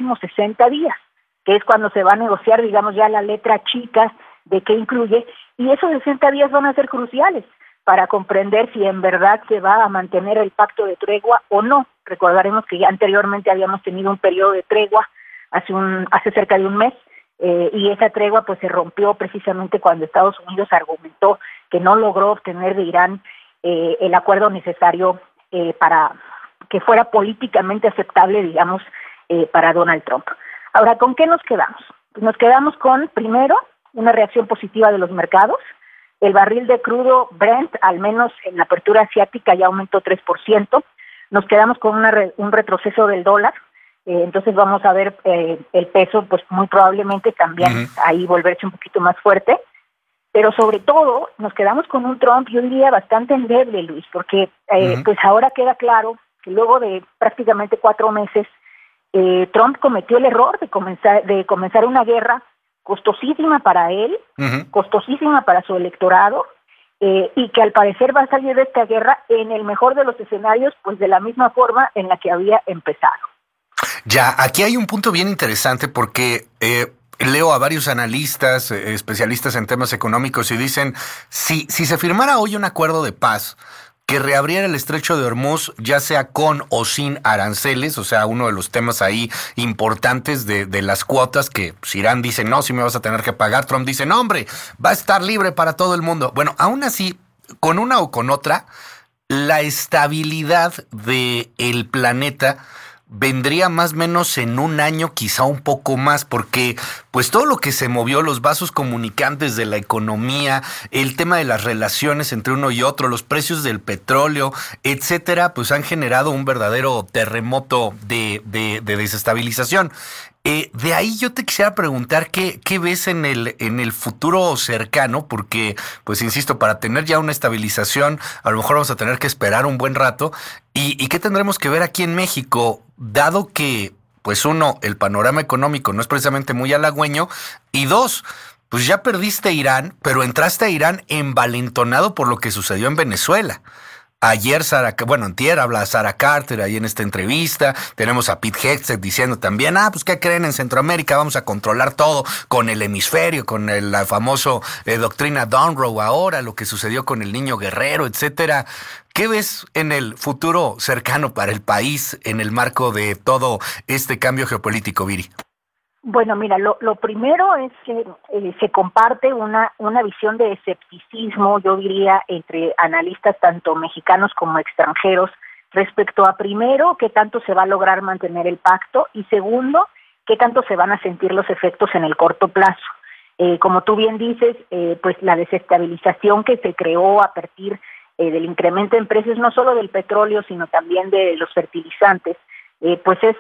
próximos 60 días, que es cuando se va a negociar, digamos, ya la letra chica de qué incluye, y esos 60 días van a ser cruciales para comprender si en verdad se va a mantener el pacto de tregua o no. Recordaremos que ya anteriormente habíamos tenido un periodo de tregua hace cerca de un mes, y esa tregua pues se rompió precisamente cuando Estados Unidos argumentó que no logró obtener de Irán el acuerdo necesario para que fuera políticamente aceptable, digamos, para Donald Trump. Ahora, ¿con qué nos quedamos? Pues nos quedamos con, primero, una reacción positiva de los mercados. El barril de crudo Brent, al menos en la apertura asiática, ya aumentó 3%. Nos quedamos con un retroceso del dólar. Entonces vamos a ver el peso, pues muy probablemente también ahí volverse un poquito más fuerte. Pero sobre todo nos quedamos con un Trump, yo diría, bastante endeble, Luis, porque pues ahora queda claro que luego de prácticamente 4 meses, Trump cometió el error de comenzar una guerra costosísima para él, costosísima para su electorado, y que al parecer va a salir de esta guerra en el mejor de los escenarios, pues de la misma forma en la que había empezado. Ya, aquí hay un punto bien interesante porque leo a varios analistas, especialistas en temas económicos y dicen, si se firmara hoy un acuerdo de paz que reabriera el estrecho de Hormuz, ya sea con o sin aranceles, o sea, uno de los temas ahí importantes de las cuotas, que si Irán dice, no, si me vas a tener que pagar, Trump dice, no, hombre, va a estar libre para todo el mundo. Bueno, aún así, con una o con otra, la estabilidad del planeta vendría más o menos en un año, quizá un poco más, porque pues todo lo que se movió, los vasos comunicantes de la economía, el tema de las relaciones entre uno y otro, los precios del petróleo, etcétera, pues han generado un verdadero terremoto de desestabilización. De ahí yo te quisiera preguntar qué ves en el futuro cercano, porque, pues insisto, para tener ya una estabilización, a lo mejor vamos a tener que esperar un buen rato. ¿Y qué tendremos que ver aquí en México, dado que, pues uno, el panorama económico no es precisamente muy halagüeño, y dos, pues ya perdiste Irán, pero entraste a Irán envalentonado por lo que sucedió en Venezuela? Ayer, antier habla Sarah Carter ahí en esta entrevista. Tenemos a Pete Hegseth diciendo también, pues ¿qué creen? En Centroamérica vamos a controlar todo con el hemisferio, con la famoso doctrina Dunroe ahora, lo que sucedió con el niño guerrero, etcétera. ¿Qué ves en el futuro cercano para el país en el marco de todo este cambio geopolítico, Viri? Bueno, mira, lo primero es que se comparte una visión de escepticismo, yo diría, entre analistas tanto mexicanos como extranjeros, respecto a, primero, qué tanto se va a lograr mantener el pacto, y segundo, qué tanto se van a sentir los efectos en el corto plazo. Como tú bien dices, pues la desestabilización que se creó a partir del incremento en precios, no solo del petróleo, sino también de los fertilizantes, pues es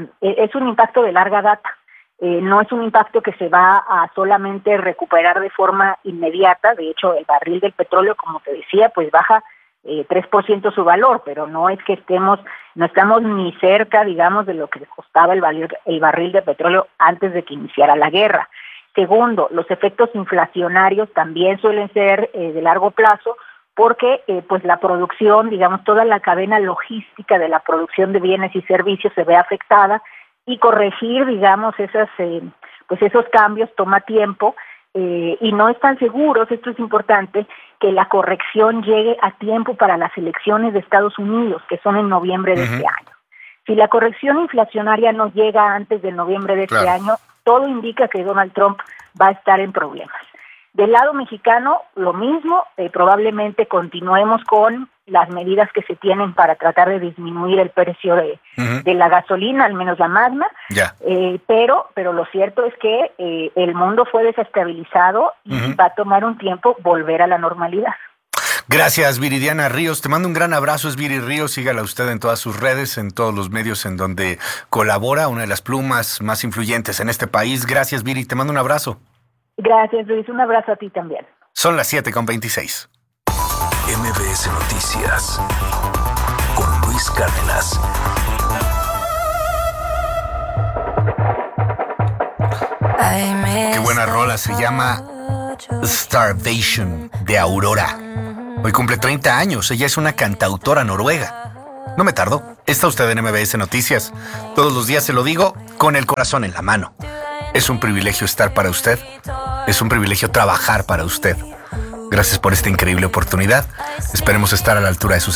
un impacto de larga data. No es un impacto que se va a solamente recuperar de forma inmediata. De hecho, el barril del petróleo, como te decía, pues baja 3% su valor, pero no es que no estamos ni cerca, digamos, de lo que costaba el barril de petróleo antes de que iniciara la guerra. Segundo, los efectos inflacionarios también suelen ser de largo plazo, porque pues la producción, digamos, toda la cadena logística de la producción de bienes y servicios se ve afectada, y corregir, digamos, esos cambios toma tiempo, y no están seguros, esto es importante, que la corrección llegue a tiempo para las elecciones de Estados Unidos, que son en noviembre de este año. Si la corrección inflacionaria no llega antes de noviembre de este año, todo indica que Donald Trump va a estar en problemas. Del lado mexicano, lo mismo, probablemente continuemos con las medidas que se tienen para tratar de disminuir el precio de la gasolina, al menos la Magna, pero lo cierto es que el mundo fue desestabilizado y va a tomar un tiempo volver a la normalidad. Gracias, Viridiana Ríos. Te mando un gran abrazo, es Viri Ríos. Sígala usted en todas sus redes, en todos los medios en donde colabora, una de las plumas más influyentes en este país. Gracias, Viri. Te mando un abrazo. Gracias, Luis. Un abrazo a ti también. Son las 7:26. MBS Noticias con Luis Cárdenas. Qué buena rola, se llama Starvation de Aurora. Hoy cumple 30 años, ella es una cantautora noruega. No me tardo, está usted en MBS Noticias. Todos los días se lo digo, con el corazón en la mano. Es un privilegio estar para usted. Es un privilegio trabajar para usted. Gracias por esta increíble oportunidad. Esperemos estar a la altura de sus